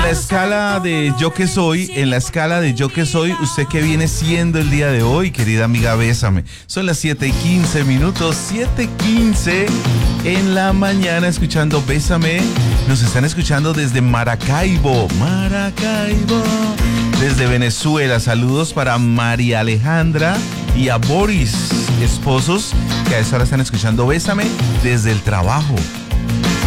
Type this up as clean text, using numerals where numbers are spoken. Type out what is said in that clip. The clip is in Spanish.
la escala de yo que soy, ¿usted qué viene siendo el día de hoy, querida amiga Bésame? Son las 7:15, 7:15 en la mañana, escuchando Bésame. Nos están escuchando desde Maracaibo, desde Venezuela. Saludos para María Alejandra y a Boris, esposos, que a esta hora están escuchando Bésame desde el trabajo.